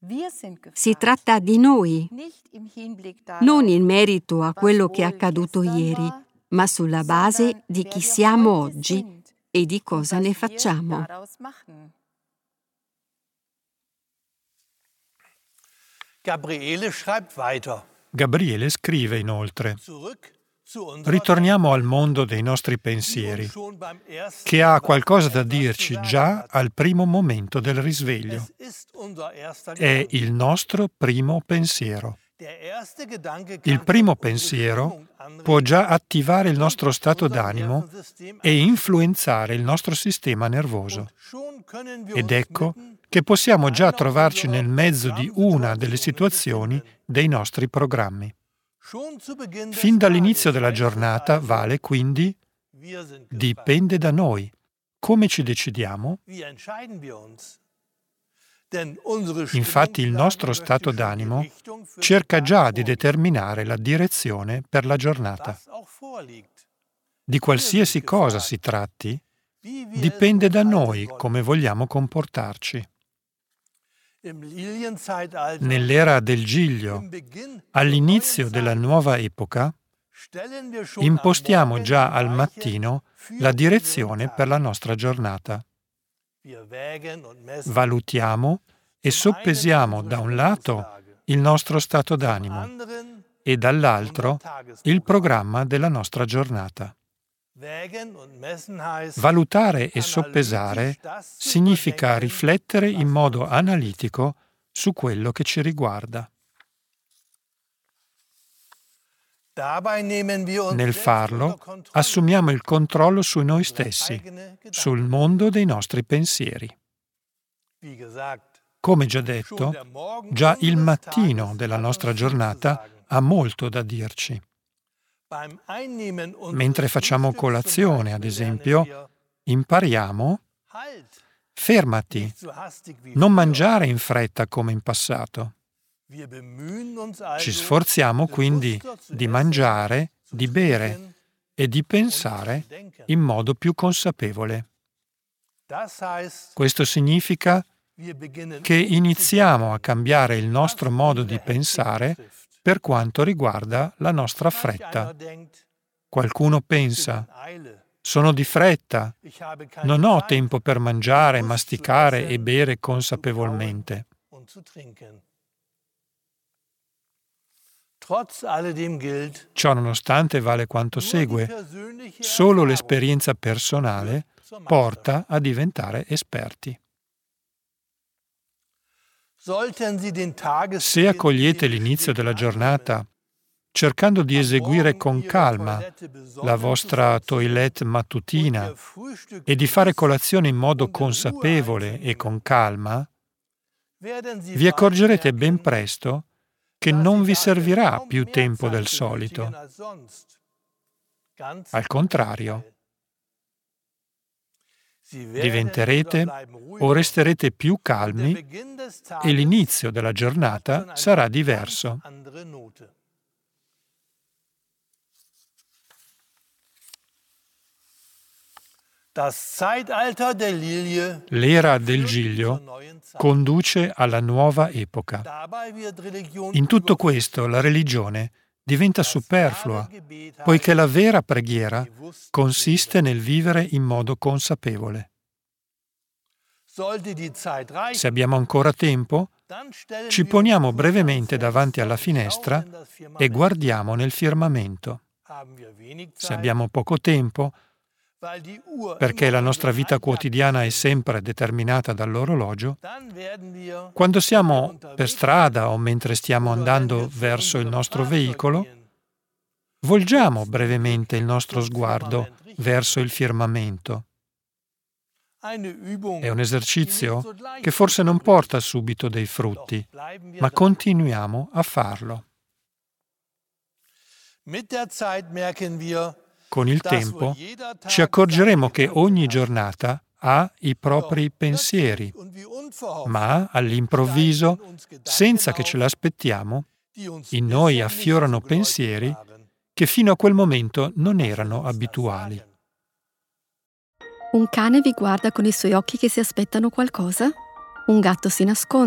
Si tratta di noi, non in merito a quello che è accaduto ieri, ma sulla base di chi siamo oggi e di cosa ne facciamo. Gabriele scrive inoltre: ritorniamo al mondo dei nostri pensieri, che ha qualcosa da dirci già al primo momento del risveglio. È il nostro primo pensiero. Il primo pensiero può già attivare il nostro stato d'animo e influenzare il nostro sistema nervoso. Ed ecco che possiamo già trovarci nel mezzo di una delle situazioni dei nostri programmi. Fin dall'inizio della giornata vale quindi: dipende da noi. Come ci decidiamo? Infatti il nostro stato d'animo cerca già di determinare la direzione per la giornata. Di qualsiasi cosa si tratti, dipende da noi come vogliamo comportarci. Nell'era del Giglio, all'inizio della nuova epoca, impostiamo già al mattino la direzione per la nostra giornata. Valutiamo e soppesiamo da un lato il nostro stato d'animo e dall'altro il programma della nostra giornata. Valutare e soppesare significa riflettere in modo analitico su quello che ci riguarda. Nel farlo, assumiamo il controllo su noi stessi, sul mondo dei nostri pensieri. Come già detto, già il mattino della nostra giornata ha molto da dirci. Mentre facciamo colazione, ad esempio, impariamo: fermati, non mangiare in fretta come in passato. Ci sforziamo quindi di mangiare, di bere e di pensare in modo più consapevole. Questo significa che iniziamo a cambiare il nostro modo di pensare per quanto riguarda la nostra fretta. Qualcuno pensa: sono di fretta, non ho tempo per mangiare, masticare e bere consapevolmente. Ciò nonostante vale quanto segue: solo l'esperienza personale porta a diventare esperti. Se accogliete l'inizio della giornata cercando di eseguire con calma la vostra toilette mattutina e di fare colazione in modo consapevole e con calma, vi accorgerete ben presto che non vi servirà più tempo del solito. Al contrario, diventerete o resterete più calmi e l'inizio della giornata sarà diverso. L'era del Giglio conduce alla nuova epoca. In tutto questo la religione diventa superflua, poiché la vera preghiera consiste nel vivere in modo consapevole. Se abbiamo ancora tempo, ci poniamo brevemente davanti alla finestra e guardiamo nel firmamento. Se abbiamo poco tempo, perché la nostra vita quotidiana è sempre determinata dall'orologio, quando siamo per strada o mentre stiamo andando verso il nostro veicolo, volgiamo brevemente il nostro sguardo verso il firmamento. È un esercizio che forse non porta subito dei frutti, ma continuiamo a farlo. Con il tempo ci accorgeremo che ogni giornata ha i propri pensieri, ma all'improvviso, senza che ce l'aspettiamo, in noi affiorano pensieri che fino a quel momento non erano abituali. Un cane vi guarda con i suoi occhi che si aspettano qualcosa? Un gatto si nasconde?